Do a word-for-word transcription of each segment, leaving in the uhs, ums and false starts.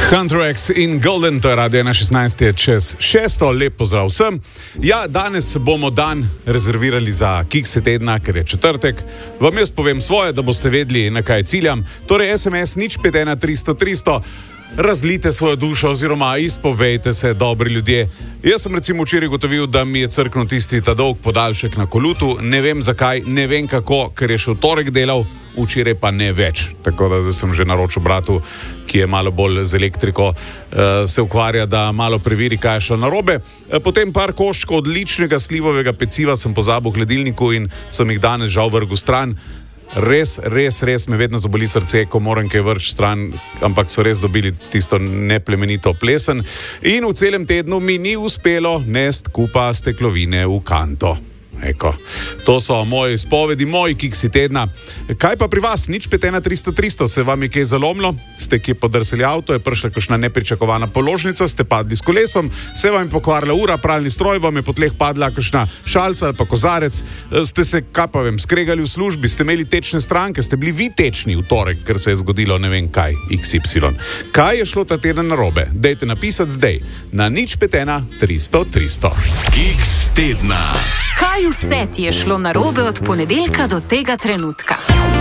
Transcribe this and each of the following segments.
Hunter-X in Golden, to je radio ena šestnajst čez šesto, lep pozdrav vsem. Ja, danes bomo dan rezervirali za kikse tedna, ker je četrtek. Vam jaz povem svoje, da boste vedeli, na kaj ciljam. Torej, es em es nič pet ena tristo tristo. Razlite svojo dušo oziroma izpovejte se, dobri ljudje. Jaz sem recimo včeraj gotovil, da mi je crknil tisti ta dolg podaljšek na kolutu. Ne vem zakaj, ne vem kako, ker je še v torek delal, včeraj pa ne več. Tako da sem že naročil bratu, ki je malo bolj z elektriko, se ukvarja, da malo preveri, kaj je šlo narobe. Potem par koščkov odličnega slivovega peciva sem pozabil v hladilniku in sem jih danes žal vrgel stran. Res, res, res me vedno zaboli srce, ko moram kaj vrč stran, ampak so res dobili tisto neplemenito plesen. In v celem tednu mi ni uspelo nest kupa steklovine v kanto. Eko, to so moje izpovedi, moji kiksi tedna. Kaj pa pri vas? Nič pet ena tristo tristo, se vam je kaj zalomilo? Ste kje podrsali avto, je prišla kakšna nepričakovana položnica, ste padli s kolesom, se vam je pokvarila ura, pralni stroj, vam je po tleh padla kakšna šalca ali pa kozarec, ste se, kaj pa vem, skregali v službi, ste imeli tečne stranke, ste bili vi tečni v torek, ker se je zgodilo ne vem kaj, iks ipsilon. Kaj je šlo ta teden narobe? Dejte napisati zdaj na nič pet ena tristo tristo. Kiks tedna. Kaj vse ti je šlo narobe od ponedeljka do tega trenutka?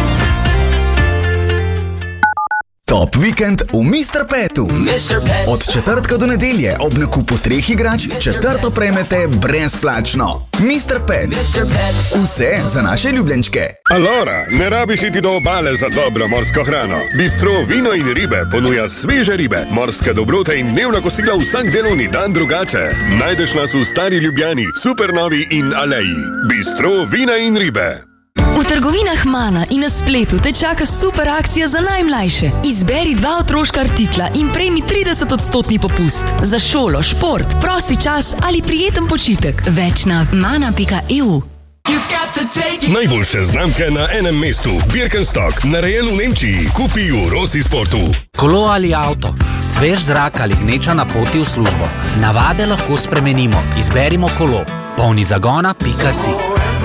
Top vikend v mister Petu. mister Pet. Od četrtka do nedelje ob nakupu treh igrač četrto prejmete brezplačno. mister Pet. mister Pet. Vse za naše ljubljenčke. Alora, ne rabiš iti do obale za dobro morsko hrano. Bistro Vino in ribe ponuja sveže ribe, morske dobrote in dnevna kosila vsak delovni dan drugače. Najdeš nas v Stari Ljubljani, Supernovi in Aleji. Bistro Vina in ribe. V trgovinah Mana in na spletu te čaka super akcija za najmlajše. Izberi dva otroška artikla in prejmi trideset odstotni popust. Za šolo, šport, prosti čas ali prijeten počitek. Več na mana pika e u. Najboljše znamke na enem mestu. Birkenstock, narejen v Nemčiji. Kupi v Rossi Sportu. Kolo ali avto, svež zrak ali gneča na poti v službo. Navade lahko spremenimo. Izberimo kolo. Polni zagona pika si.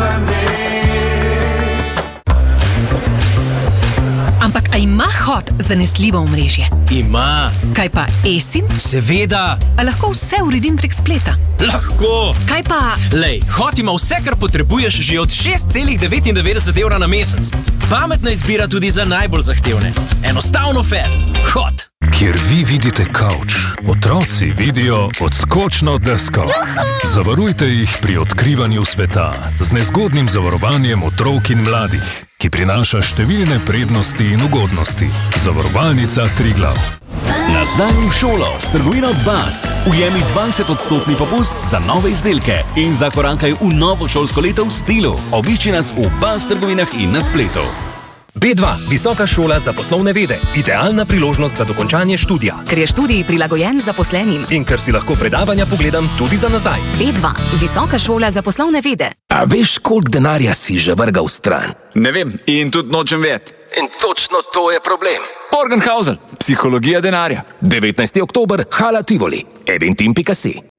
Ampak a ima Hot zanesljivo omrežje? Ima. Kaj pa eSIM? Seveda. A lahko vse uredim prek spleta? Lahko. Kaj pa... Lej, Hot ima vse, kar potrebuješ že od šest celih devetindevetdeset evra na mesec. Pametna izbira tudi za najbolj zahtevne. Enostavno fair. Hot. Kjer vi vidite kavč, otroci vidijo odskočno desko. Zavarujte jih pri odkrivanju sveta z nezgodnim zavarovanjem otrok in mladih, ki prinaša številne prednosti in ugodnosti. Zavarovalnica Triglav. Nazaj v šolo s trgovino Bas. Ujemi dvajset odstotni popust za nove izdelke in zakorankaj v novo šolsko leto v stilu. Obišči nas v Bas trgovinah in na spletu. B dva, visoka šola za poslovne vede. Idealna priložnost za dokončanje študija. Ker je študij prilagojen zaposlenim. In ker si lahko predavanja pogledam tudi za nazaj. B dva, visoka šola za poslovne vede. A veš, koliko denarja si že vrgal stran? Ne vem in tudi nočem vedeti. In točno to je problem. Morgenhausen, psihologija denarja. devetnajsti oktober, Hala Tivoli, eventim pika si.